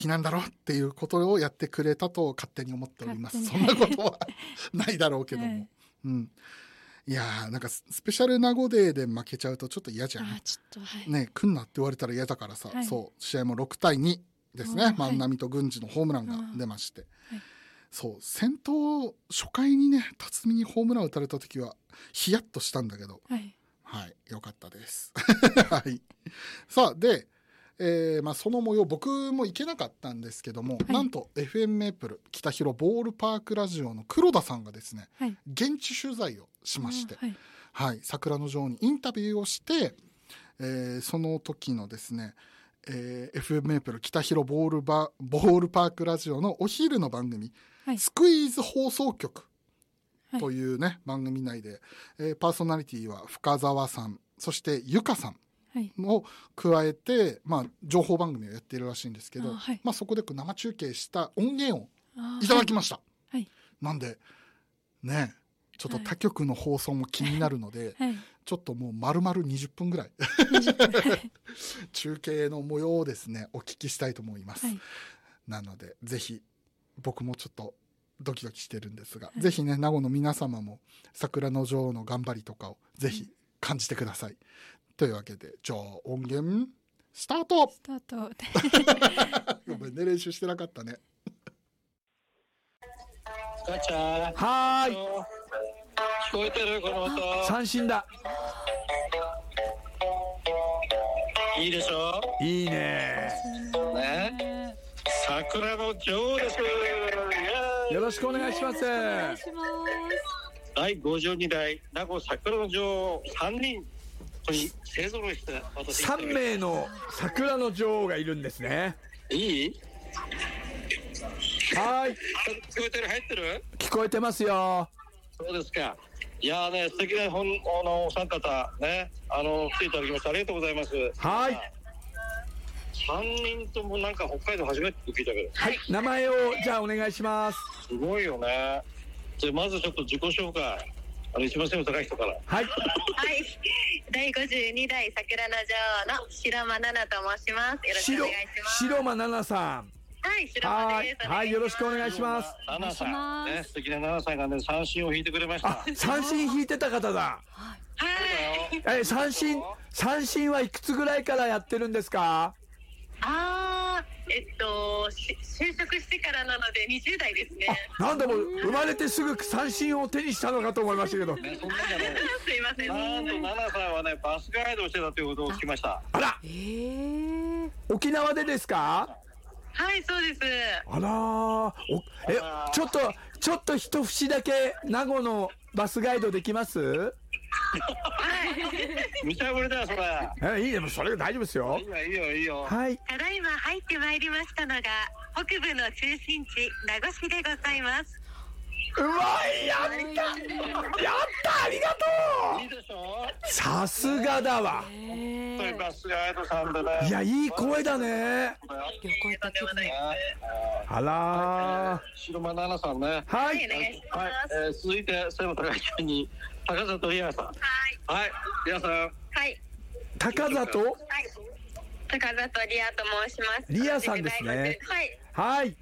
きなんだろうっていうことをやってくれたと勝手に思っております。そんなことはないだろうけども、はい、うん、いやーなんかスペシャル名護デーで負けちゃうとちょっと嫌じゃん。 ちょっと、はい、 ね、来んなって言われたら嫌だからさ、はい、そう試合も6対2ですね、万波と郡司のホームランが出まして、はい、そう先頭初回にね辰巳にホームラン打たれた時はヒヤッとしたんだけど、はい、はい、よかったですはい、さあでその模様僕も行けなかったんですけども、はい、なんと FM メープル北広ボールパークラジオの黒田さんがですね、はい、現地取材をしまして、はいはい、桜の女王にインタビューをして、その時のですね、FM メープル北広ボールパークラジオのお昼の番組、はい、スクイーズ放送局というね、はい、番組内で、パーソナリティは深澤さんそしてゆかさんを加えて、情報番組をやっているらしいんですけど、はい、そこで生中継した音源をいただきました、はい、なんでねちょっと他局の放送も気になるので、はい、ちょっともう丸々20分ぐらい中継の模様をですねお聞きしたいと思います、はい、なのでぜひ僕もちょっとドキドキしてるんですが、はい、ぜひね名護の皆様も桜の女王の頑張りとかをぜひ感じてください、というわけでじゃあ音源スタートごめんね練習してなかったねガチャはーい聞こえてるこの音三振だいいでしょいいね桜の女王ですよろしくお願いします第52代名護桜の女王3人に勢ぞろいした私 3名の桜の女王がいるんですね。 いい？ はい。 聞こえてる？入ってる？ 聞こえてますよ。 そうですか。いやーね、素敵なお三方ね、来ていただきましてありがとうございます。 はい。 3人ともなんか北海道初めて聞いたけど。 はい。名前をじゃあお願いします。 すごいよね。じゃあまずちょっと自己紹介。一番背の高い人から。 はい。 はい。第52代桜の女王の白間奈々と申します。よろしくお願いします。 白間奈々さん。 はい、白間です。 はい、よろしくお願いします。 奈々さん、ね、素敵な奈々さんがね、三振を引いてくれました。 三振引いてた方だ。 はい。 三振はいくつぐらいからやってるんですか？ 就職してからなので20代ですね。 なんだも生まれてすぐ三振を手にしたのかと思いましたけど。 ね、そんなのすいません。 なんと奈々さんはね、バスガイドをしてたということを聞きました。 あら。沖縄でですか？ はい、そうです。 あらちょっと一節だけ名護のバスガイドできます？はい。 無茶ぶりだよそれ。 いいでもそれ大丈夫ですよ。 いいよ。 はい。 ただいま入ってまいりましたのが北部の中心地名護市でございます。 うまい、やったありがとう。 いいでしょ。 さすがだわ。 バスガイドさんでね。 いやいい声だね。あら白間奈々さんね。 はい。 はい。続いて背の高い人に高里リアさん。はい。リアさん。はい。 高里？はい。 高里リアと申します。 リアさんですね。はい。はい。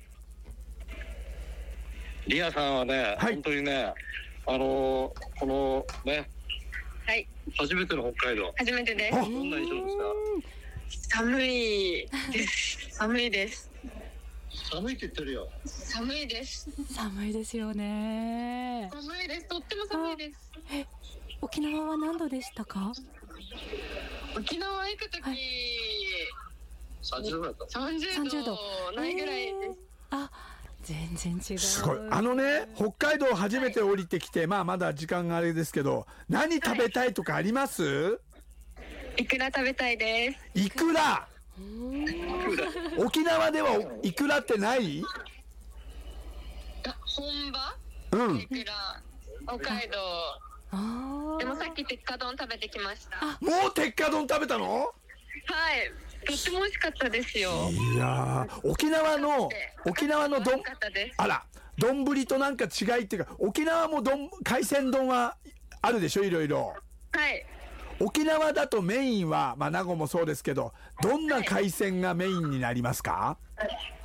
リアさんはね、本当にね、このね、 はい。 初めての北海道。 初めてです。 どんな印象ですか？ 寒いです。寒いです。 寒いって言ってるよ。 寒いです。 寒いですよね。 寒いです。とっても寒いです。 沖縄は何度でしたか？ 沖縄行くとき、 30度だった。 30度ないぐらいです。 全然違う。 すごい。北海道初めて降りてきて、まだ時間があれですけど、何食べたいとかあります？ イクラ食べたいです。 イクラ。沖縄ではイクラってない？ 本場？ うん。 イクラ。北海道。でもさっき鉄火丼食べてきました。 もう鉄火丼食べたの？ はい。とっても美味しかったですよ。 いやー、沖縄の丼となんか違いっていうか、沖縄も海鮮丼はあるでしょ、いろいろ。 はい。 沖縄だとメインは名護もそうですけど、どんな海鮮がメインになりますか？